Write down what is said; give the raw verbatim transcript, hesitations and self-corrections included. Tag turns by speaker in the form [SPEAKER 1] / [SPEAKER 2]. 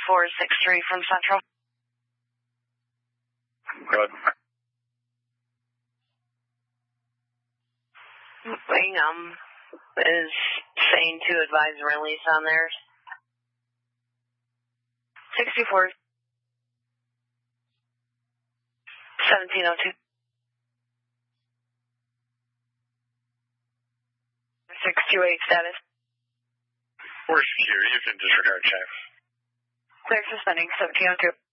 [SPEAKER 1] four six three from Central.
[SPEAKER 2] Good.
[SPEAKER 1] Wingham is saying to advise release on theirs. sixty-four seventeen oh two. six two eight status.
[SPEAKER 2] We're secure. You can disregard checks.
[SPEAKER 1] Clear suspending seventeen oh two.